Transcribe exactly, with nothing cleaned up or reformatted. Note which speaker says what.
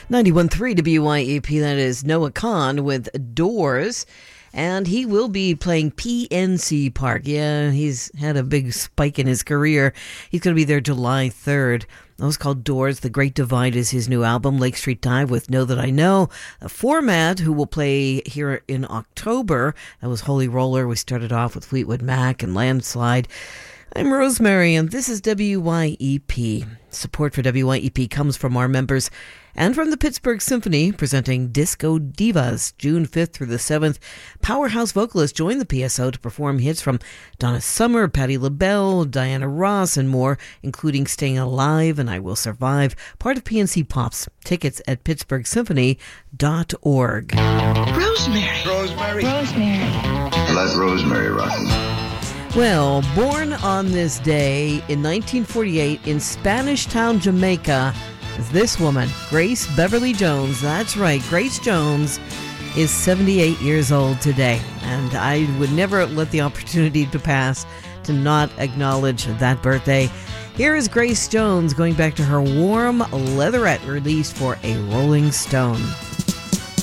Speaker 1: ninety-one point three W Y E P, that is Noah Kahan with Doors. And he will be playing P N C Park. Yeah, he's had a big spike in his career. He's going to be there July third. That was called Doors. The Great Divide is his new album, Lake Street Dive with Know That I Know. A Format, who will play here in October. That was Holy Roller. We started off with Fleetwood Mac and Landslide. I'm Rosemary, and this is W Y E P. Support for W Y E P comes from our members and from the Pittsburgh Symphony, presenting Disco Divas, June fifth through the seventh. Powerhouse vocalists join the P S O to perform hits from Donna Summer, Patti LaBelle, Diana Ross, and more, including Staying Alive and I Will Survive, part of P N C Pops. Tickets at pittsburgh symphony dot org.
Speaker 2: Rosemary.
Speaker 3: Rosemary.
Speaker 2: Rosemary.
Speaker 3: Let Rosemary rock.
Speaker 1: Well, born on this day in nineteen forty-eight in Spanish Town, Jamaica, is this woman, Grace Beverly Jones. That's right, Grace Jones is seventy-eight years old today. And I would never let the opportunity to pass to not acknowledge that birthday. Here is Grace Jones going back to her Warm Leatherette, released for a Rolling Stone.